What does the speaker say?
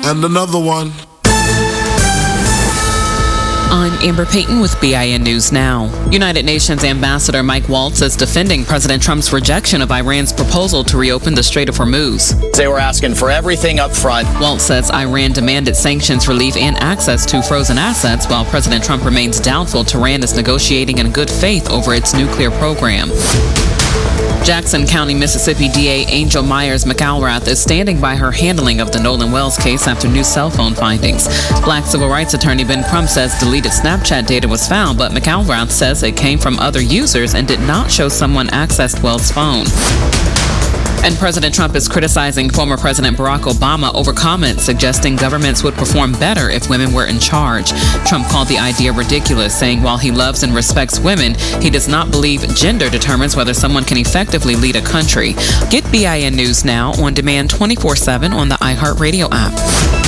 And another one. I'm Amber Payton with BIN News Now. United Nations Ambassador Mike Waltz is defending President Trump's rejection of Iran's proposal to reopen the Strait of Hormuz. They were asking for everything up front. Waltz says Iran demanded sanctions relief and access to frozen assets, while President Trump remains doubtful Tehran is negotiating in good faith over its nuclear program. Jackson County, Mississippi DA Angel Myers McElrath is standing by her handling of the Nolan Wells case after new cell phone findings. Black civil rights attorney Ben Crump says deleted Snapchat data was found, but McElrath says it came from other users and did not show someone accessed Wells' phone. And President Trump is criticizing former President Barack Obama over comments suggesting governments would perform better if women were in charge. Trump called the idea ridiculous, saying while he loves and respects women, he does not believe gender determines whether someone can effectively lead a country. Get BIN News Now on demand 24/7 on the iHeartRadio app.